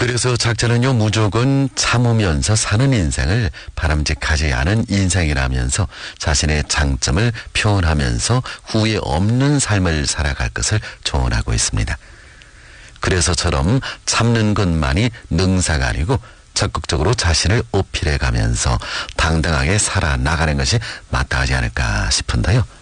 그래서 작자는요, 무조건 참으면서 사는 인생을 바람직하지 않은 인생이라면서 자신의 장점을 표현하면서 후회 없는 삶을 살아갈 것을 조언하고 있습니다. 그래서처럼 참는 것만이 능사가 아니고 적극적으로 자신을 어필해 가면서 당당하게 살아나가는 것이 마땅하지 않을까 싶은데요.